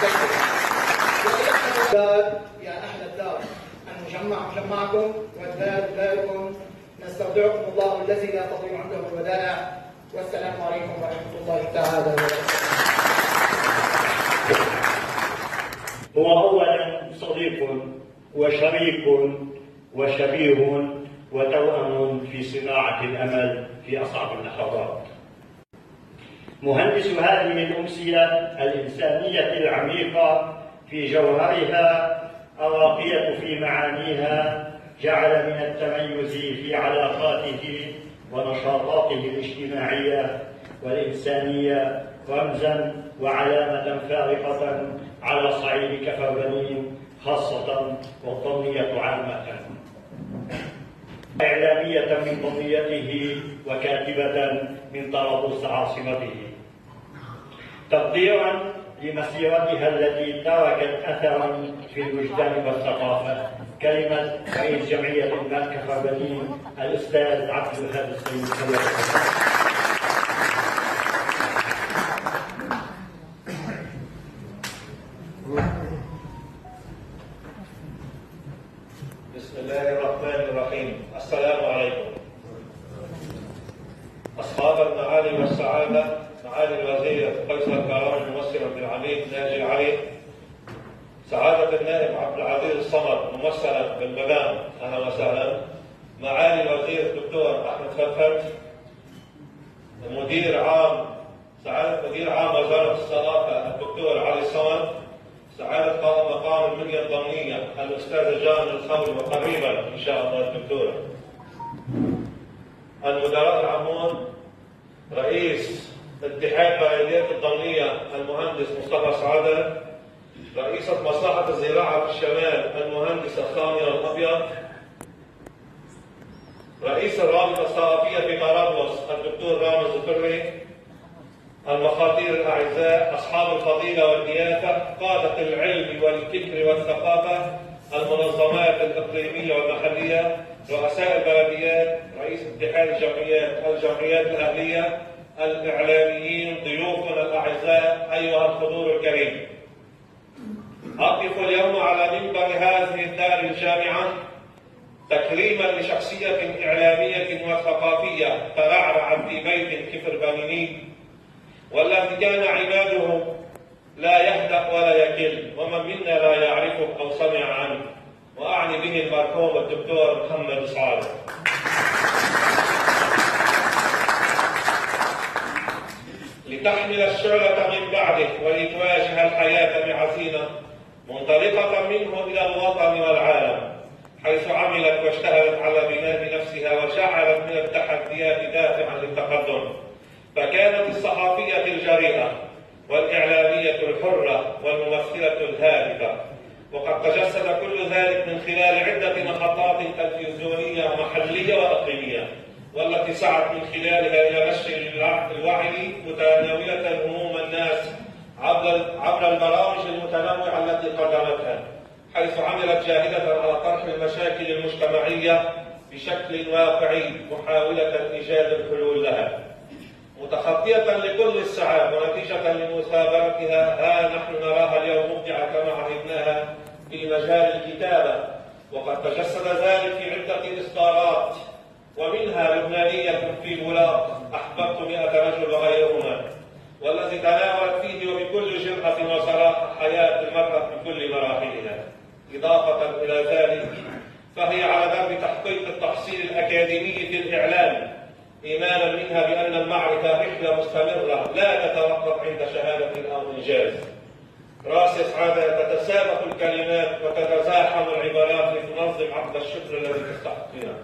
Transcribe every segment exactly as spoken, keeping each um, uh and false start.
يا أهل الدار المجمع مجمعكم والدار داركم، نستودعكم الله الذي لا تضيع عنده الودائع، والسلام عليكم ورحمة الله تعالى وبركاته. هو أولا صديق وشريك وشبيه وتوأم في صناعة الأمل في أصعب اللحظات. مهندس هذه الأمسية الإنسانية العميقة في جوهرها، الراقية في معانيها، جعل من التميز في علاقاته ونشاطاته الاجتماعية والإنسانية رمزاً وعلامة فارقة على صعيد كفر بنين خاصة والضمنية عامة. إعلامية من ضمنيته وكاتبة من طرابلس عاصمته، تقديراً لمسيرتها التي تركت أثراً في الوجدان والثقافة. كلمة رئيس جمعية المال كفر بنين الأستاذ عبد الوهاب السيد. بسم الله الرحمن الرحيم. السلام عليكم. أصحاب المعالي والسعادة، معالي الوزير قيصر كرام الممثل عبد العميد ناجي علي، سعادة النائب عبد العزيز الصمد ممثلا بالمدام، أهلا وسهلا. معالي الوزير الدكتور أحمد فتحت، مدير عام سعادة مدير عام وزارة الثقافة الدكتور علي الصمد، سعادة قائم مقام المنيا الضمنية الأستاذ جان الخولي وقريبا إن شاء الله الدكتور، المدراء العامون، رئيس اتحاد بلديات الضمنية المهندس مصطفى سعادة، رئيسة مصلحة الزراعة في الشمال المهندسة سامية الأبيض، رئيس الرابطة الثقافية في طرابلس الدكتور رامز الفري، المخاطير الأعزاء، أصحاب الفضيلة والضيافة، قادة العلم والفكر والثقافة، المنظمات الإقليمية والمحلية، رؤساء البلديات، رئيس اتحاد الجمعيات، الجمعيات الأهلية، الإعلاميين، ضيوفنا الأعزاء، أيها الحضور الكريم. أقف اليوم على منبر هذه الدار الجامعة تكريما لشخصية إعلامية وثقافية ترعرع في بيت كفر بنيني، والذي كان عماده لا يهدأ ولا يكل، ومن منا لا يعرفه أو سمع عنه، وأعني به المرحوم الدكتور محمد سعادة. لتحمل الشعلة من بعده ولتواجه الحياة بعزيمة منطلقة منه إلى الوطن والعالم، حيث عملت واجتهدت على بناء نفسها وجعلت من التحديات دافعا للتقدم، فكانت الصحفية الجريئة والإعلامية الحرة والممثلة الهادفة، وقد تجسد كل ذلك من خلال عدة محطات تلفزيونية محلية وإقليمية، والتي سعت من خلالها إلى نشر الوعي متناولة هموم الناس عبر البرامج المتنوعة التي قدمتها، حيث عملت جاهدة على طرح المشاكل المجتمعية بشكل واقعي محاولة إيجاد الحلول لها، متخطية لكل السعاب، ونتيجة لمثابرتها ها نحن نراها اليوم مبدعة كما عهدناها في مجال الكتابة، وقد تجسد ذلك في عدة إصدارات، ومنها لبنانية في بولاق، أحببت مئة رجل وغيرهما، والذي تناولت فيه وبكل جرأة وصراحة حياة المرأة بكل مراحلها. إضافة إلى ذلك فهي على درب تحقيق التحصيل الأكاديمي في الإعلام، إيمانا منها بأن المعرفة رحلة مستمرة لا تتوقف عند شهادة أو إنجاز. راس سعادة تتسابق الكلمات وتتزاحم العبارات لتنظم عقد الشكر الذي تستحقونه.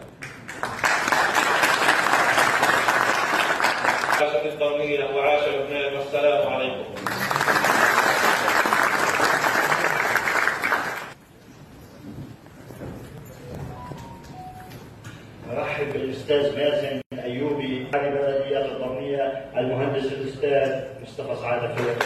عاشت الضمنية وعاش لبنان، والسلام عليكم. أرحب بالأستاذ مازن أيوبي على بلديات الضمنية، المهندس الأستاذ مصطفى سعادة.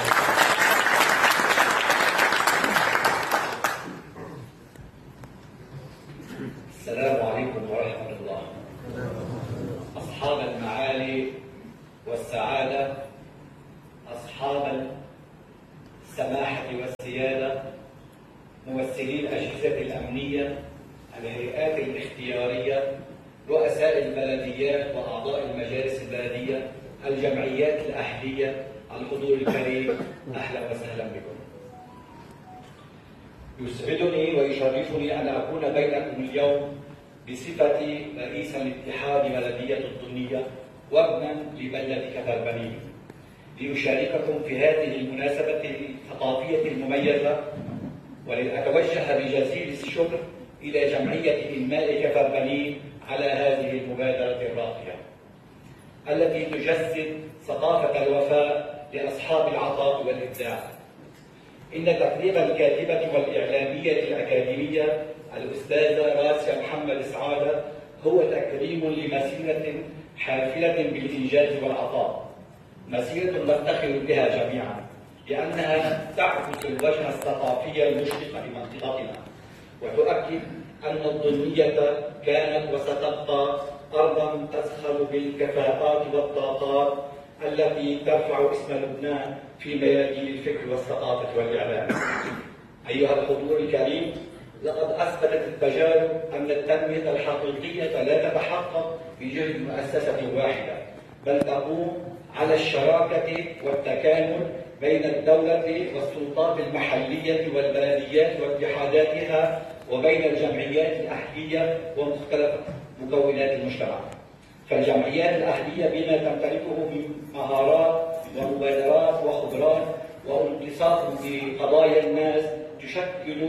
السلام عليكم ورحمة الله. أصحاب المعالي والسعادة، أصحاب السماحة والسيادة، ممثلي الأجهزة الأمنية، الهيئات الاختيارية، رؤساء البلديات وأعضاء المجالس البلدية، الجمعيات الأهلية، الحضور الكريم، أهلا وسهلا بكم. يسعدني ويشرفني أن أكون بينكم اليوم بصفتي رئيس الاتحاد بلدية الضنية وابنا لبلدة كفربنين، لأشارككم في هذه المناسبة الثقافية المميزة، ولأتوجه بجزيل الشكر إلى جمعية إنماء كفربنين على هذه المبادرة الراقية التي تجسد ثقافة الوفاء لأصحاب العطاء والإبداع. إن تقديم الكاتبة والإعلامية الأكاديمية الأستاذة راسيا محمد سعادة هو تكريم لمسيرة حافلة بالإنجاز والعطاء، مسيرة نفتخر بها جميعا لأنها تعكس الوجه الثقافي المشرق لمنطقتنا، وتؤكد أن الضنية كانت وستبقى أرضا تزخر بالكفاءات والطاقات التي ترفع اسم لبنان في ميادين الفكر والثقافة والإعلام. أيها الحضور الكريم، لقد أثبتت التجارب أن التنمية الحقيقية لا تتحقق بجهد مؤسسة واحدة، بل تقوم على الشراكة والتكامل بين الدولة والسلطات المحلية والبلديات واتحاداتها، وبين الجمعيات الأهلية ومختلف مكونات المجتمع. فالجمعيات الأهلية بما تمتلكه من مهارات ومبادرات وخبرات وانتصاف بقضايا الناس تشكل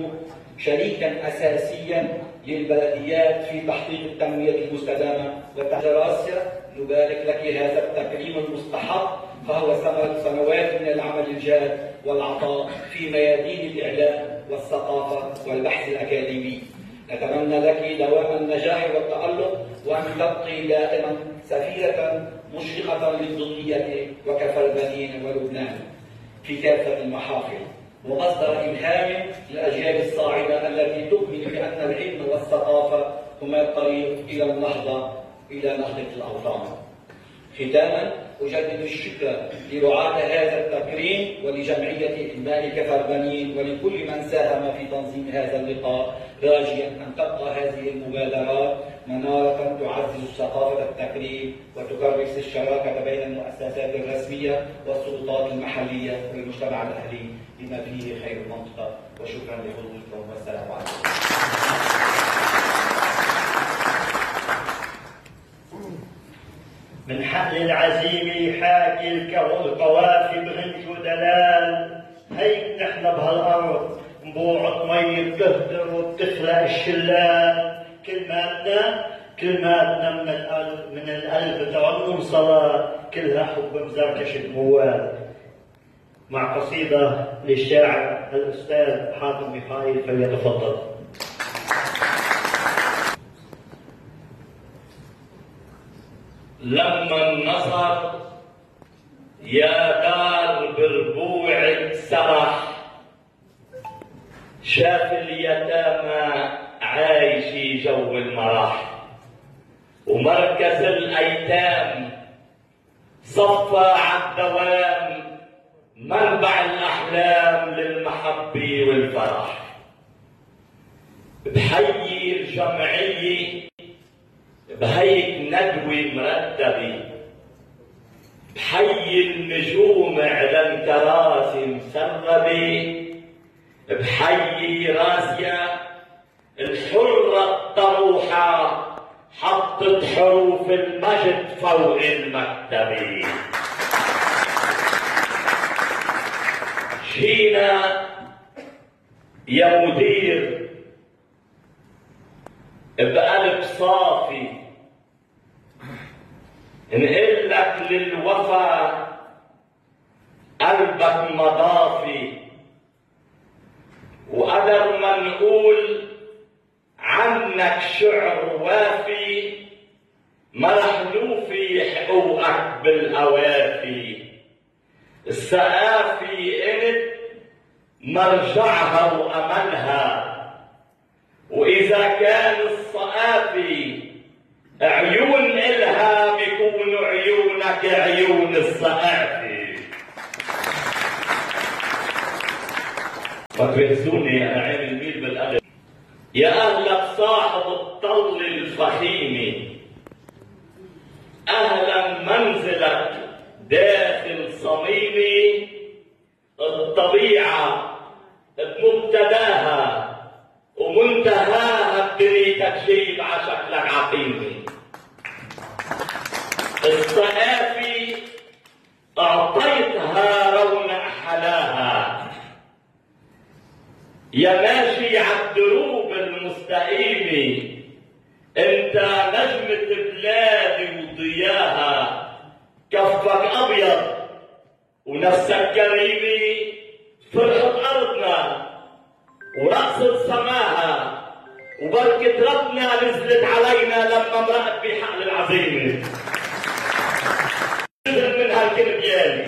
شريكا أساسيا للبلديات في تحقيق التنمية المستدامة والتحراسية. نبارك لك هذا التكريم المستحق، فهو ثمرة سنوات من العمل الجاد والعطاء في ميادين الإعلام والثقافة والبحث الأكاديمي. نتمنى لك دوام النجاح والتألق، وأن تبقي دائما سفيرة مشرقة للضنية وكفربنين ولبنان في كافة المحافل، ومصدر إلهام للأجيال الصاعدة التي تؤمن بأن العلم والثقافة هما الطريق إلى النهضة إلى نهضة الأوطان. ختاما، أجدد الشكر لرعاة هذا التكريم ولجمعية إنماء كفربنين ولكل من ساهم في تنظيم هذا اللقاء، راجيا أن تبقى هذه المبادرات منارة تعزز ثقافة التكريم وتكرس الشراكة بين المؤسسات الرسمية والسلطات المحلية والمجتمع الأهلي بما فيه خير المنطقة. وشكرا لحضوركم والسلام عليكم. من حقل العزيمة حاكي القوافي بغنج ودلال، هيك نحن بهالأرض نبوعة مي بتهدر وبتخلق الشلال. كلماتنا كلماتنا من القلب من القلب ترنم صلاة، كلها حب مزركش الموال. مع قصيدة للشاعر الأستاذ حاتم ميخائيل، فليتفضل. لما النصر يا دار بربوعك سرح، شاف اليتامى عايشي جو المرح، ومركز الأيتام صفى عالدوام، منبع الأحلام للمحبة والفرح. بحيي الجمعية بهيك ندوة مرتبة، بحيي النجوم على الكراسي مسربة، بحيي راسيا الحرة الطروحة حطت حروف المجد فوق المكتبة. جينا يا مدير بقلب صافي نقول لك للوفا قلبك مضافي، وقدر ما نقول عنك شعر وافي، ما رح نوفي حقوقك بالأوافي. السقافي انت مرجعها وأملها، وإذا كان الصقافي عيون إلها بيكون عيونك عيون الصقافي. ما تبهزوني انا عين الميل بالقلب. يا اهلك صاحب الطل الفخيم، اهلا منزلك داخل صميمي، الطبيعه بمبتداها ومنتهاها بدنيتك جيب عشكلك عقيمي. الصقافي اعطيتها رونق حلاها، يا ماشي عالدروب المستقيمة انت نجمة بلادي وضياها، كفك ابيض ونفسك كريمة، فرحة ارضنا ورقصة سماها، وبركة ربنا نزلت علينا لما مرقت بحقل العزيمة. نزل من هالكربيان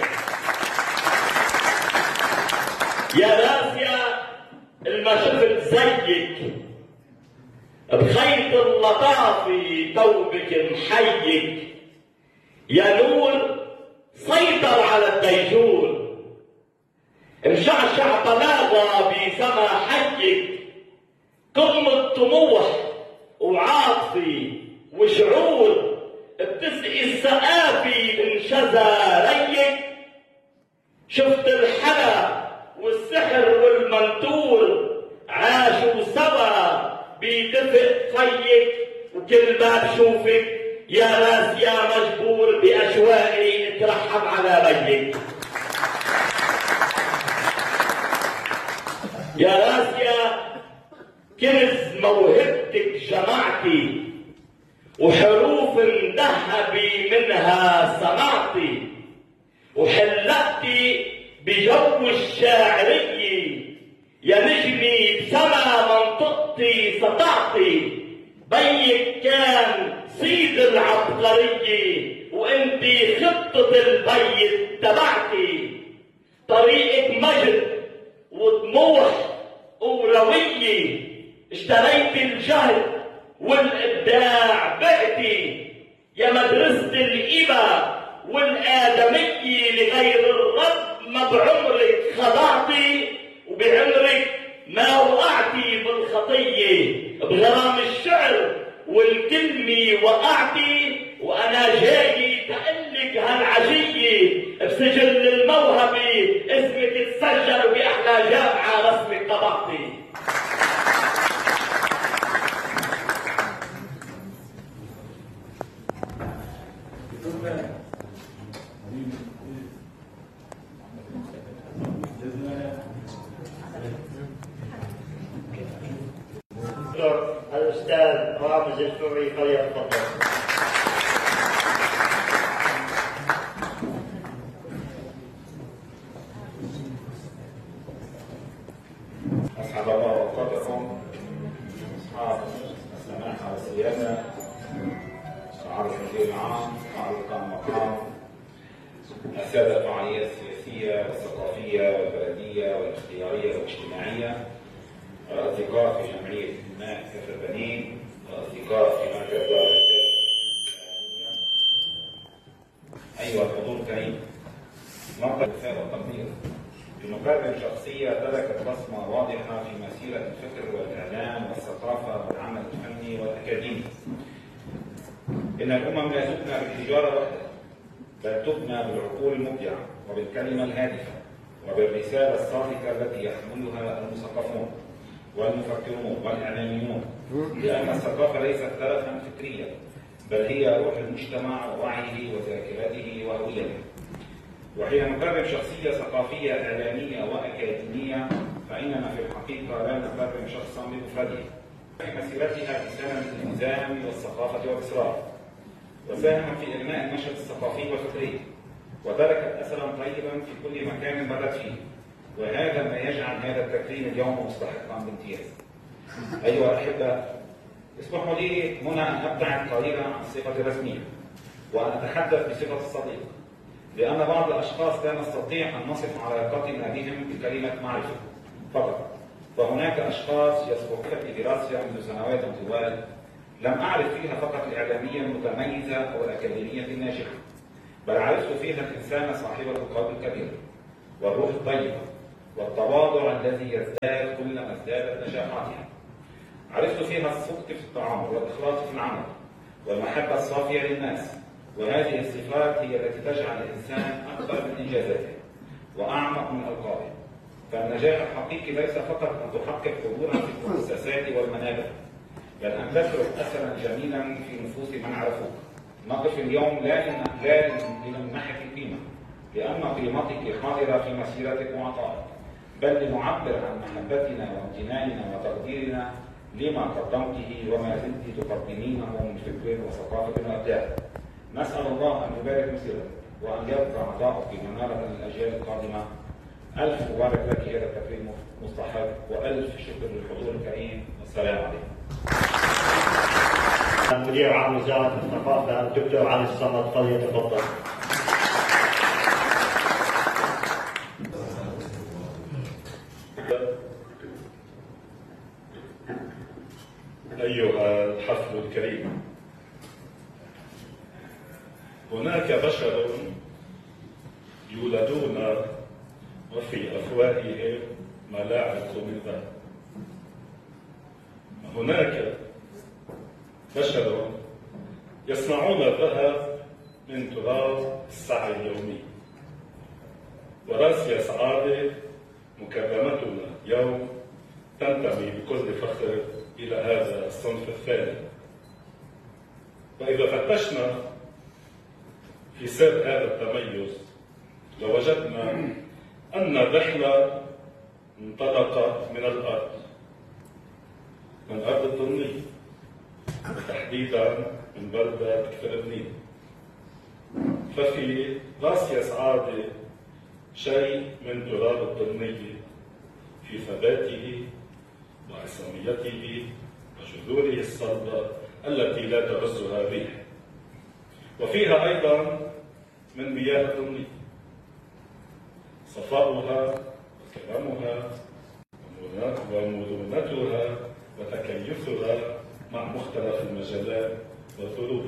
يا راسيا الما شفت زيك بخيط اللطافي توبك محيك، يا نور سيطر على الديجور مشعشع بلاغة بسما حيك، قمة طموح وعاطفي وشعور بتسقي السقافي من شذا ريك. شفت الحلا والسحر والمنتور عاشوا سوا بدفء فيك، وكل ما بشوفك يا راس يا مجبور بأشواقي اترحم على بيك. يا راس يا كنز موهبتك جمعتي، وحروف مذهبي منها سمعتي، وحلقتي بجو الشاعرية، يا نجمي بسما منطقتي سطعتي. بيك كان سيد العبقرية وانتي خطة البيت تبعتي، طريقك مجد وطموح وروية، اشتريت الجهد والإبداع بعتي، يا مدرسة الإبا والآدمية لغير الرب ما بعمرك خضعتي، وبعمرك ما وقعتي بالخطية، بغرام الشعر والكلمة وقعتي، وأنا جاي تقلك هالعشية بسجل الموهبة اسمك تسجل بأحلى جامعة رسمك طبعتي. الأستاذ رامز السوري فليتفضل. أسعد الله أوقاتكم أصحاب السماحة والسيادة، معالي المدير العام، معالي القائم المقام، السادة الفعاليات السياسية والثقافية والبلدية والاختيارية والاجتماعية، الأصدقاء في جمعية ابناء كفر بنين، الأصدقاء في مركز دار الإرشاد الإسلامية، أيها الحضور الكريم، نقطة الوفاء والتقدير. بنكرم شخصية تركت بصمة واضحة في مسيرة الفكر والإعلام والثقافة والعمل الفني والأكاديمي. إن الأمم لا تبنى بالحجارة وحدها، بل تبنى بالعقول المبدعة وبالكلمة الهادفة وبالرسالة الصادقة التي يحملها المثقفون والمفكرون والإعلاميون، لأن الثقافة ليست تلفا فكريا، بل هي روح المجتمع ووعيه وذاكرته وهويته. وحين نكرم شخصية ثقافية إعلامية وأكاديمية فإننا في الحقيقة لا نكرم شخصا بمفرده. في مسيرتها في سنة النظام والثقافة والإصرار، وساهم في إبناء النشاط الثقافي والفكري، وتركت أثرا طيبا في كل مكان بدت فيه، وهذا ما يجعل هذا التكريم اليوم مستحقا بامتياز. أيها الأحبة، اسمحوا لي هنا أن أبدأ القليل عن الصفة الرسمية، وأن أتحدث بصفة الصديق، لأن بعض الأشخاص لا نستطيع أن نصف علاقتنا بهم بكلمة معرفة فقط، فهناك أشخاص يسبقون في دراستي منذ سنوات طوال لم أعرف فيها فقط الإعلامية المتميزة أو الأكاديمية الناجحة، بل عرفت فيها الإنسان صاحب القلب الكبير والروح الطيبة والتواضع الذي يزداد كلما ازدادت نجاحاتها. عرفت فيها الصدق في التعامل والإخلاص في العمل والمحبة الصافية للناس، وهذه الصفات هي التي تجعل الإنسان أكبر من إنجازاته وأعمق من ألقابه. فالنجاح الحقيقي ليس فقط أن تحقق حضورا في المؤسسات والمنابر، بل أن تترك أثرا جميلا في نفوس من عرفوك. نقف اليوم لا لنمنحك القيمة لأن قيمتك حاضرة في مسيرتك وعطائك، بل لنعبر عن محبتنا وامتناننا وتقديرنا لما قدمته وما زلت تقدمينه من فكر وثقافة وإبداع. نسأل الله أن يبارك مسيرتك وأن يبقى عطاؤك منارة للأجيال القادمة. ألف مبارك لك، هذا التكريم مستحق، وألف شكر للحضور الكريم، والسلام عليكم. مدير عام وزارة الثقافة الدكتور علي الصمد فليتفضل. أيها الحفل الكريم، هناك بشر يولدون وفي أفواههم ملاعق من ذهب. هناك بشر يصنعون الذهب من تراب السعي اليومي. وراسيا سعادة مكرمتنا اليوم تنتمي بكل فخر إلى هذا الصنف الثاني. وإذا فتشنا في سر هذا التميز لوجدنا أن الرحلة انطلقت من الأرض، من أرض الضنية، وتحديدا من بلدة كفربنين. ففي راسيا سعادة شيء من تراب الضنية في ثباته وعصاميته وجذوره الصلبة التي لا تهزها الريح، وفيها أيضا من مياه الضنية صفاؤها وكرمها ومرونتها وتكيفها مع مختلف المجالات والظروف.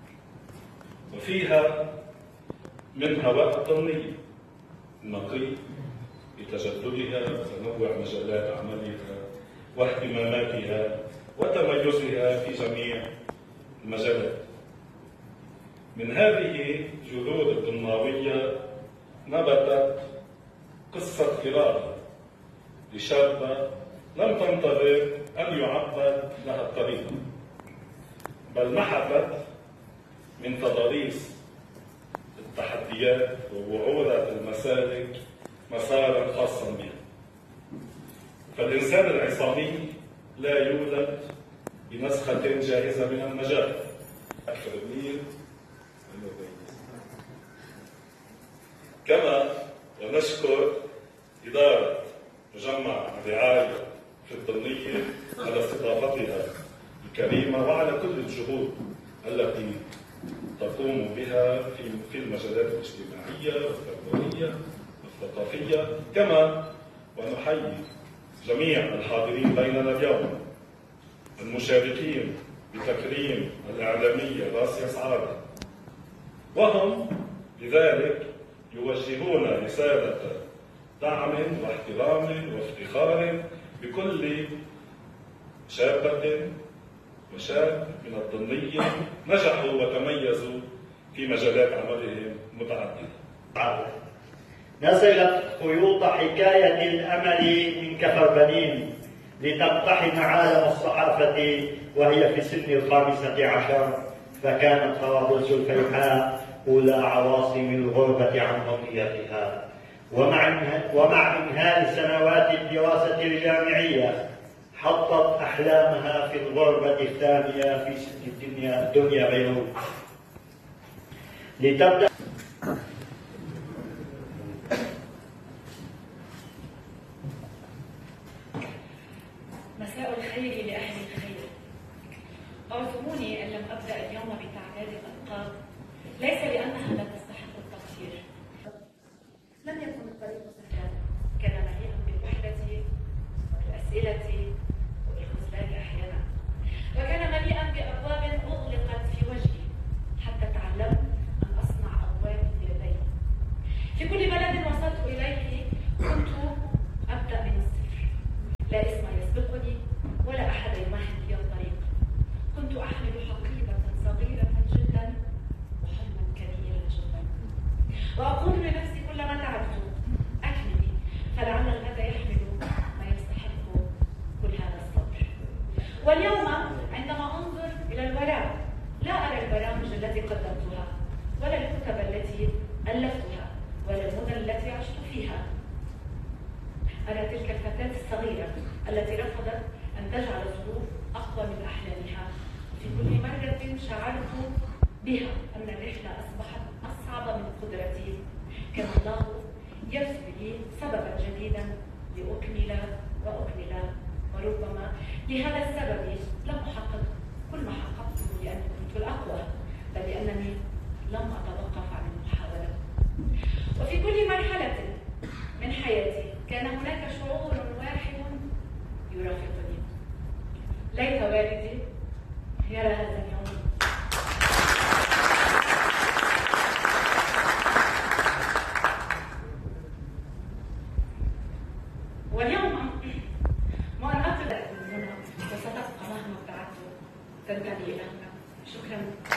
وفيها من هواء الضنية النقي بتجددها وتنوع مجالات عملها واهتماماتها وتميزها في جميع المجالات. من هذه جذور الضناوية نبتت قصة قراءة لشابة لم تنتظر أن يعبد لها الطريق، بل نحتت من تضاريس التحديات ووعورة المسالك مسارا خاصا بها. فالإنسان العصامي لا يولد بنسخة جاهزة من النجاح. كما ونشكر إدارة مجمع الرعاية في الضنية على استضافتها الكريمة وعلى كل الجهود التي تقوم بها في في المجالات الاجتماعية والتربوية والثقافية. كما ونحيي جميع الحاضرين بيننا اليوم المشاركين بتكريم الإعلامية راسيا سعادة، وهم لذلك يوجهون رسالة دعم واحترام وافتخار بكل شابة وشاب من الضنية نجحوا وتميزوا في مجالات عملهم متعددة. نزلت خيوط حكاية الأمل من كفربنين لتقتحم عالم الصحافة وهي في سن الخامسة عشر، فكانت طرابلس الفيحاء أولى عواصم الغربة عن مطيتها. ومع ومع إنهاء سنوات الدراسة الجامعية حطت أحلامها في الغربة الثانية في سجن الدنيا الدنيا بيروت لتبدأ مساء الخير لأهل الخير. أعذروني أن لم أبدأ اليوم بتعداد الألقاب، ليس لأنها لا تستحق التقدير. لم يكن الطريق سهلا، كان مليئا بالوحدة والأسئلة والخذلان أحيانا، وكان مليئا بأبواب أغلقت في وجهي حتى تعلمت أن أصنع أبواب بيدي. في كل بلد وصلت إليه كنت واليوم عندما أنظر إلى الوراء لا أرى البرامج التي قدمتها ولا الكتب التي ألفتها ولا المدن التي عشت فيها. أرى تلك الفتاة الصغيرة التي رفضت أن تجعل الظروف أقوى من أحلامها. في كل مرة شعرت بها أن الرحلة أصبحت أصعب من قدرتي. كان الله يرسل لي سببا جديدا لأكمل وأكمل، وربما لهذا السبب لم أحقق كل ما حققته لأني كنت الأقوى، بل لأنني لم أتوقف عن المحاولة. وفي كل مرحلة من حياتي كان هناك شعور واحد يرافقني. ليت والدي يرى هذا اليوم. واليوم ما أنا أطلع من هنا وستبقى مهما ابتعدت تنتمي إلى هنا. شكرا.